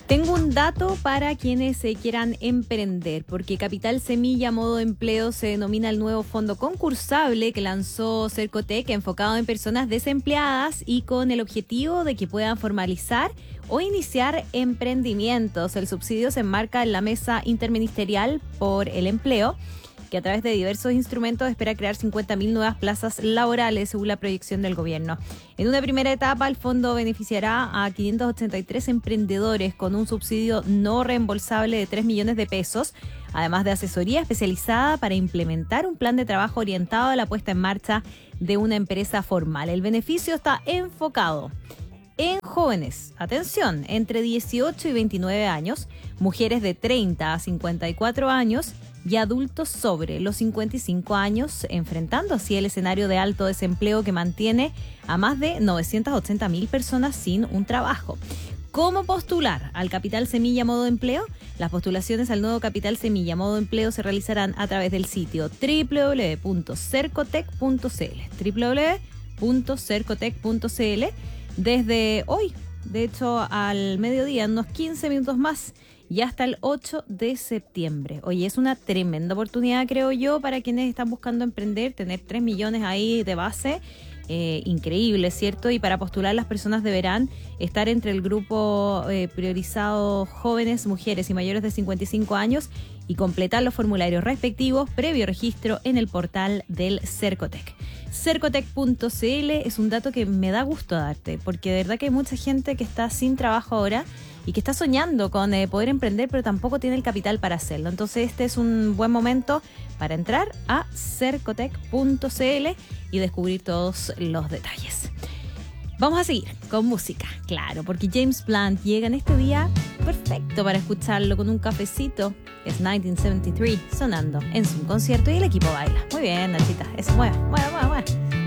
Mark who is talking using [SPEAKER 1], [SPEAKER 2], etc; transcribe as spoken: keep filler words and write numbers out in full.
[SPEAKER 1] Tengo un dato para quienes se quieran emprender, porque Capital Semilla Modo Empleo se denomina el nuevo fondo concursable que lanzó Cercotec, enfocado en personas desempleadas y con el objetivo de que puedan formalizar o iniciar emprendimientos. El subsidio se enmarca en la Mesa Interministerial por el Empleo, que a través de diversos instrumentos espera crear cincuenta mil nuevas plazas laborales según la proyección del gobierno. En una primera etapa, el fondo beneficiará a quinientos ochenta y tres emprendedores con un subsidio no reembolsable de tres millones de pesos, además de asesoría especializada para implementar un plan de trabajo orientado a la puesta en marcha de una empresa formal. El beneficio está enfocado en jóvenes, atención, entre dieciocho y veintinueve años, mujeres de treinta a cincuenta y cuatro años y adultos sobre los cincuenta y cinco años, enfrentando así el escenario de alto desempleo que mantiene a más de novecientas ochenta mil personas sin un trabajo. ¿Cómo postular al Capital Semilla Modo Empleo? Las postulaciones al nuevo Capital Semilla Modo Empleo se realizarán a través del sitio doble u doble u doble u punto cercotec punto c l, doble u doble u doble u punto cercotec punto c l, desde hoy, de hecho al mediodía, en unos quince minutos más, y hasta el ocho de septiembre. Oye, es una tremenda oportunidad, creo yo, para quienes están buscando emprender, tener tres millones ahí de base. Eh, increíble, ¿cierto? Y para postular, las personas deberán estar entre el grupo eh, priorizado jóvenes, mujeres y mayores de cincuenta y cinco años y completar los formularios respectivos previo registro en el portal del Cercotec. cercotec punto c l es un dato que me da gusto darte, porque de verdad que hay mucha gente que está sin trabajo ahora y que está soñando con eh, poder emprender, pero tampoco tiene el capital para hacerlo. Entonces este es un buen momento para entrar a cercotec punto c l y descubrir todos los detalles. Vamos a seguir con música, claro, porque James Blunt llega en este día perfecto para escucharlo con un cafecito. Es mil novecientos setenta y tres sonando en su concierto y el equipo baila. Muy bien, Nachita, eso, mueve, mueve, mueve, mueve.